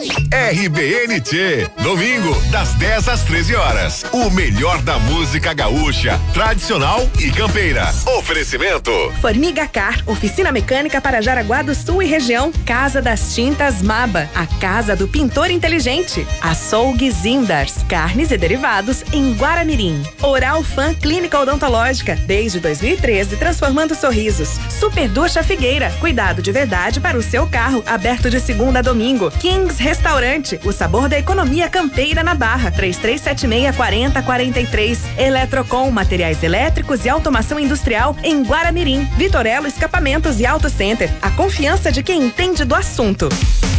RBNT, domingo, das 10 às 13 horas. O melhor da música gaúcha, tradicional e campeira. Oferecimento. Formiga Car, oficina mecânica para Jaraguá do Sul e região. Casa das Tintas Maba, a casa do pintor inteligente. Açougue Zindars, carnes e derivados em Guaramirim. Oral Fan Clínica Odontológica, desde 2013, transformando sorrisos. Super Ducha Figueira, cuidado de verdade para o seu carro, aberto de segunda a domingo. Kings Restaurante, o sabor da economia campeira na Barra, 3376-4043. Eletrocom, materiais elétricos e automação industrial em Guaramirim. Vitorello Escapamentos e Auto Center, a confiança de quem entende do assunto.